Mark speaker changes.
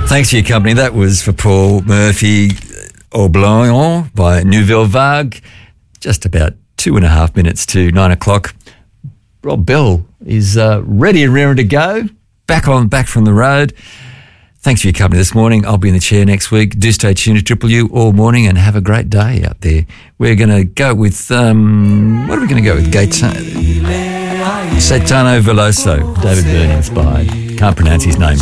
Speaker 1: Thanks for your company. That was for Paul Murphy, Au Blanc by Nouvelle Vague. Just about 2.5 minutes to 9 o'clock. Rob Bell is ready and ready to go. Back from the road. Thanks for your company this morning. I'll be in the chair next week. Do stay tuned to Triple U all morning and have a great day out there. We're going to go with, what are we going to go with? Gaetano Veloso, David Byrne inspired. Can't pronounce his name.